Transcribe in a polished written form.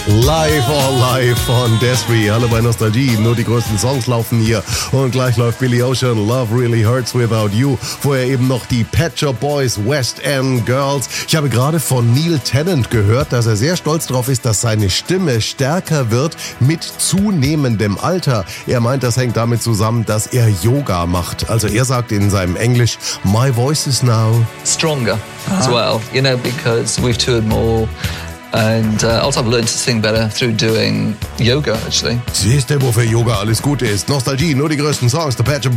Live or Live von Des'ree. Hallo bei Nostalgie, nur die größten Songs laufen hier. Und gleich läuft Billy Ocean, Love Really Hurts Without You. Vorher eben noch die Pet Shop Boys, West End Girls. Ich habe gerade von Neil Tennant gehört, dass er sehr stolz darauf ist, dass seine Stimme stärker wird mit zunehmendem Alter. Er meint, das hängt damit zusammen, dass er Yoga macht. Also er sagt in seinem Englisch, my voice is now stronger as well, you know, because we've toured more. And also I've learned to sing better through doing yoga, actually. Siehst du, wofür Yoga alles gut ist. Nostalgie, nur die größten Songs. The Pet Shop